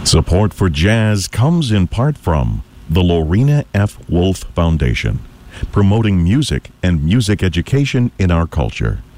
Support for jazz comes in part from the Lorena F. Wolf Foundation, promoting music and music education in our culture.